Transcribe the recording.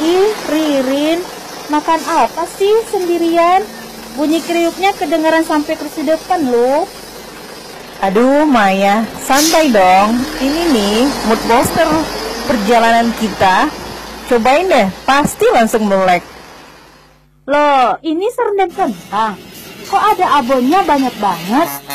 Ih, Ririn, makan apa sih sendirian? Bunyi kriuknya kedengaran sampai kursi depan loh. Aduh Maya, santai dong. Ini nih mood booster perjalanan kita. Cobain deh, pasti langsung melek. Loh, ini serundeng kentang. Kok ada abonnya banyak banget?